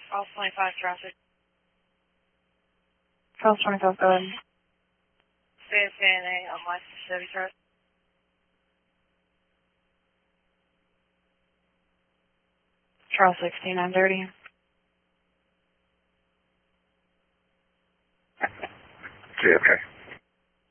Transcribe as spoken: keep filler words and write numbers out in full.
Charles twenty-five traffic. Charles twenty-five, go ahead. C S A N A, unlicensed Chevy truck. Charles sixteen, nine thirty. J F K.